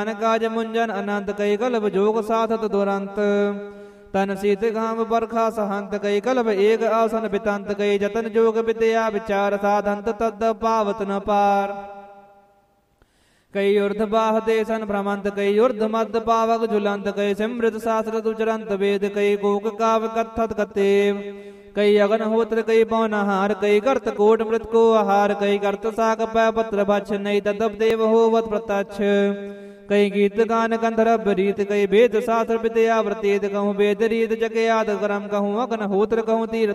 ਕਾਜ ਮੁੰਜਨ ਅਨੰਤ ਕਈ ਕਲਬ ਜੋਗ ਸਾਥਤ ਦੁਰੰਤ ਤਨ ਸੀਤ ਗਾਮ ਬਰਖਾ ਸਹੰਤ ਕਈ ਕਲਬ ਏਕ ਆਸਨ ਬਿਤੰਤ ਕਈ ਜਤਨ ਜੋਗ ਵਿਦਿਆ ਵਿਚਾਰ ਸਾਧੰਤ ਤਦ ਪਾਵਤ ਨ ਪਾਰ ਕਈ ਉਰਧ ਬਾਹ ਦੇ ਸਨ ਭ੍ਰਮੰਤ ਕਈ ਉਰਧ ਮਦ ਪਾਵਕ ਝੁਲੰਤ ਕਈ ਸਿਮ੍ਰਿਤ ਸਾਸਤ੍ਰ ਉਚਰੰਤ ਵੇਦ ਕਈ ਗੋਕ ਕਾਵ ਕਥਤ ਕਤੇਵ ਕਈ ਅਗਨ ਹੋਤਰ ਕਈ ਪੌਨਹਾਰ ਕਈ ਕਰਤ ਕੋਟ ਮ੍ਰਿਤ ਕੋ ਆਹਾਰ ਕਈ ਕਰਤ ਸਾਕ ਪੈ ਪਤਰ ਬਛ ਨਹੀਂ ਤਦਬ ਦੇਵ ਹੋਵਤ ਪ੍ਰਤਛ ਕਈ ਗੀਤ ਗਾਨ ਗੰਧਰਵ ਰੀਤ ਕਈ ਵੇਦ ਸਾਸਤ੍ਰ ਵਿਦਿਆ ਵਰਤੇਦ ਕਹੂੰ ਵੇਦ ਰੀਤ ਜਗਿਆਦ ਕਰਮ ਕਹੂੰ ਅਗਨ ਹੋਤਰ ਕਹੂੰ ਤੀਰ